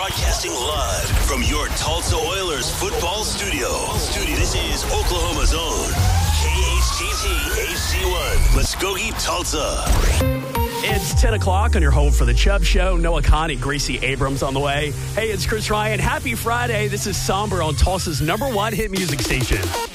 Broadcasting live from your Tulsa Oilers football studio. This is Oklahoma's own KHTT HD1, Muskogee, Tulsa. It's 10 o'clock on your home for the Chubb Show. Noah Connie, Gracie Abrams on the way. Hey, it's Chris Ryan. Happy Friday. This is Somber on Tulsa's #1 hit music station.